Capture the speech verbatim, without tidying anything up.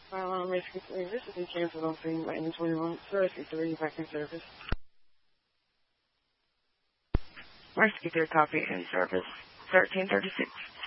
Um, rescue three, this is canceled on scene, Lightning twenty-one. Rescue three, back in service. Rescue three, copy in service. thirteen thirty-six.